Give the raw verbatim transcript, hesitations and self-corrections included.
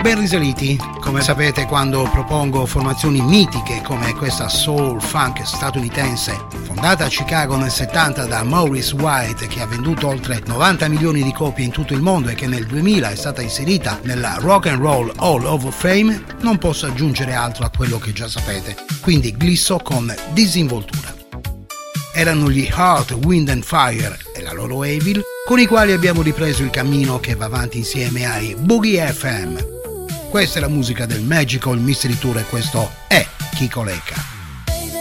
ben risaliti. Come sapete, quando propongo formazioni mitiche come questa soul funk statunitense, fondata a Chicago nel settanta da Maurice White, che ha venduto oltre novanta milioni di copie in tutto il mondo e che nel duemila è stata inserita nella Rock and Roll Hall of Fame, non posso aggiungere altro a quello che già sapete. Quindi glisso con disinvoltura. Erano gli Earth, Wind and Fire e la loro Evil, con i quali abbiamo ripreso il cammino che va avanti insieme ai Boogie F M. Questa è la musica del Magical Mystery Tour e questo è Kiko Lecca.